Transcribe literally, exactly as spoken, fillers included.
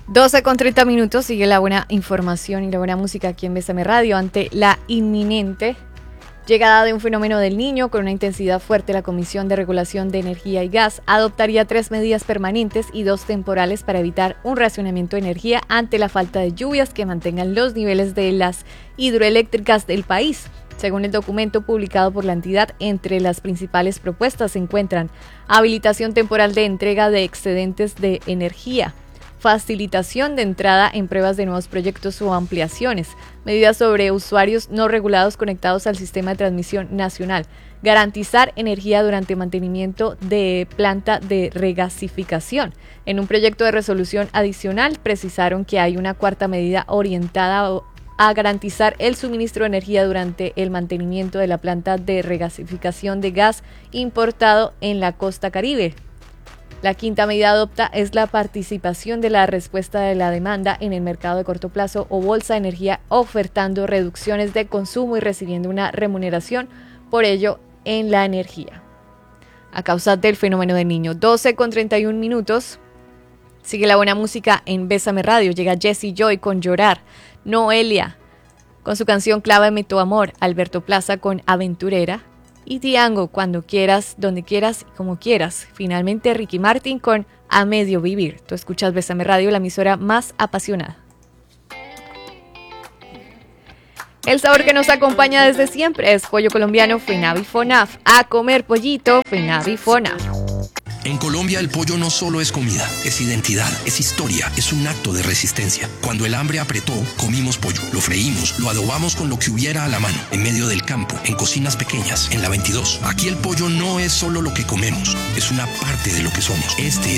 doce con treinta minutos, sigue la buena información y la buena música aquí en B S M Radio. Ante la inminente llegada de un fenómeno del Niño con una intensidad fuerte, la Comisión de Regulación de Energía y Gas adoptaría tres medidas permanentes y dos temporales para evitar un racionamiento de energía ante la falta de lluvias que mantengan los niveles de las hidroeléctricas del país. Según el documento publicado por la entidad, entre las principales propuestas se encuentran habilitación temporal de entrega de excedentes de energía, facilitación de entrada en pruebas de nuevos proyectos o ampliaciones, medidas sobre usuarios no regulados conectados al sistema de transmisión nacional, garantizar energía durante mantenimiento de planta de regasificación. En un proyecto de resolución adicional precisaron que hay una cuarta medida orientada a garantizar el suministro de energía durante el mantenimiento de la planta de regasificación de gas importado en la costa Caribe. La quinta medida adopta es la participación de la respuesta de la demanda en el mercado de corto plazo o bolsa de energía, ofertando reducciones de consumo y recibiendo una remuneración por ello en la energía. A causa del fenómeno del Niño, doce con treinta y un minutos. Sigue la buena música en B S M Radio. Llega Jessie Joy con Llorar, Noelia con su canción Clávame tu amor, Alberto Plaza con Aventurera y Tiango, Cuando quieras, donde quieras y como quieras. Finalmente Ricky Martin con A medio vivir. Tú escuchas B S M Radio, la emisora más apasionada. El sabor que nos acompaña desde siempre es pollo colombiano Fenavi Fonaf. A comer pollito Fenavi Fonaf. En Colombia el pollo no solo es comida, es identidad, es historia, es un acto de resistencia. Cuando el hambre apretó, comimos pollo, lo freímos, lo adobamos con lo que hubiera a la mano, en medio del campo, en cocinas pequeñas, en la veintidós. Aquí el pollo no es solo lo que comemos, es una parte de lo que somos. Este